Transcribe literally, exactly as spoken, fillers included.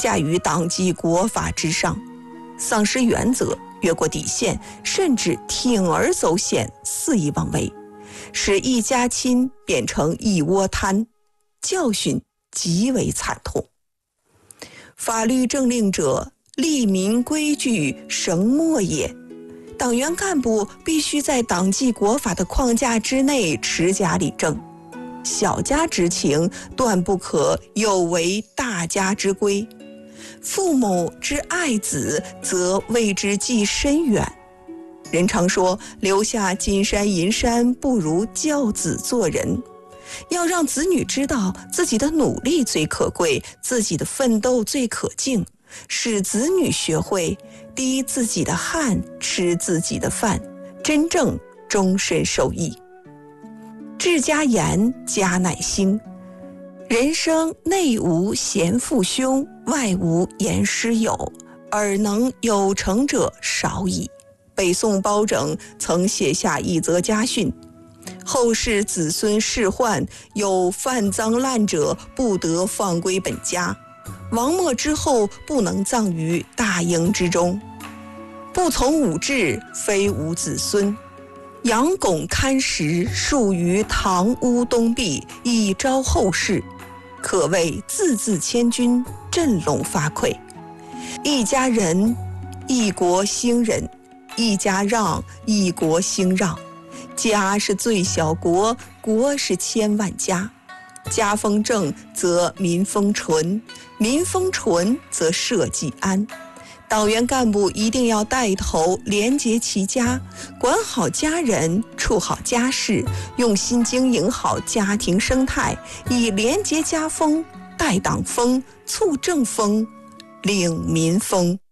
驾于党纪国法之上，丧失原则，越过底线，甚至铤而走险，肆意妄为，使一家亲变成一窝贪，教训极为惨痛。法律政令者，利民规矩绳墨也。党员干部必须在党纪国法的框架之内持家理政，小家之情断不可有违大家之规。父母之爱子，则为之计深远。人常说，留下金山银山，不如教子做人。要让子女知道自己的努力最可贵，自己的奋斗最可敬，使子女学会滴自己的汗，吃自己的饭，真正终身受益。治家严，家乃兴。人生内无贤父兄，外无严师友，而能有成者少矣。北宋包拯曾写下一则家训：后世子孙仕宦，有犯赃滥者，不得放归本家。亡没之后，不能葬于大营之中。不从武制，非无子孙。杨拱看石，树于堂屋东壁，以昭后世，可谓字字千钧，振聋发聩。一家人，一国兴仁；一家让，一国兴让。家是最小国，国是千万家。家风正，则民风淳；民风淳，则社稷安。党员干部一定要带头廉洁齐家，管好家人，处好家事，用心经营好家庭生态，以廉洁家风带党风，促政风，领民风。